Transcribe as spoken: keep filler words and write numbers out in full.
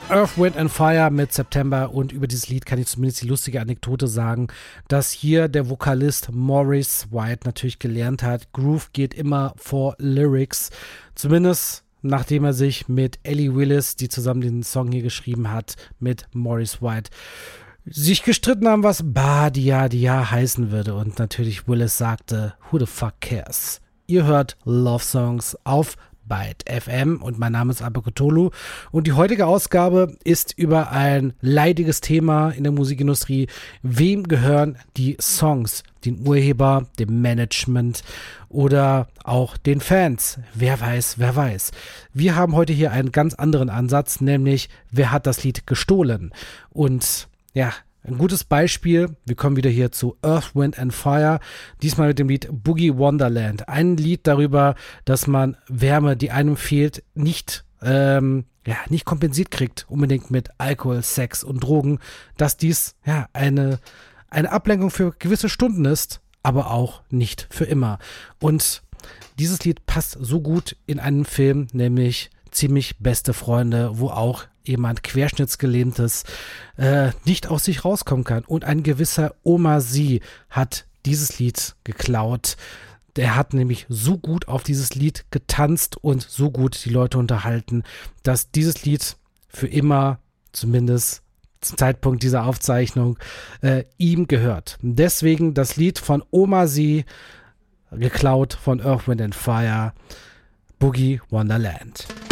Earth, Wind and Fire mit September, und über dieses Lied kann ich zumindest die lustige Anekdote sagen, dass hier der Vokalist Maurice White natürlich gelernt hat, Groove geht immer vor Lyrics, zumindest nachdem er sich mit Ellie Willis, die zusammen den Song hier geschrieben hat, mit Maurice White sich gestritten haben, was Badia Dia heißen würde, und natürlich Willis sagte, who the fuck cares? Ihr hört Love Songs auf Byte F M und mein Name ist Abe Cthulhu und die heutige Ausgabe ist über ein leidiges Thema in der Musikindustrie. Wem gehören die Songs? Den Urheber, dem Management oder auch den Fans? Wer weiß, wer weiß. Wir haben heute hier einen ganz anderen Ansatz, nämlich wer hat das Lied gestohlen? Und ja, ein gutes Beispiel, wir kommen wieder hier zu Earth, Wind and Fire, diesmal mit dem Lied Boogie Wonderland. Ein Lied darüber, dass man Wärme, die einem fehlt, nicht, ähm, ja, nicht kompensiert kriegt, unbedingt mit Alkohol, Sex und Drogen, dass dies ja eine, eine Ablenkung für gewisse Stunden ist, aber auch nicht für immer. Und dieses Lied passt so gut in einen Film, nämlich Ziemlich beste Freunde, wo auch jemand Querschnittsgelähmtes äh, nicht aus sich rauskommen kann. Und ein gewisser Omar Sy hat dieses Lied geklaut. Der hat nämlich so gut auf dieses Lied getanzt und so gut die Leute unterhalten, dass dieses Lied für immer, zumindest zum Zeitpunkt dieser Aufzeichnung, äh, ihm gehört. Deswegen das Lied von Omar Sy, geklaut von Earth, Wind and Fire, Boogie Wonderland.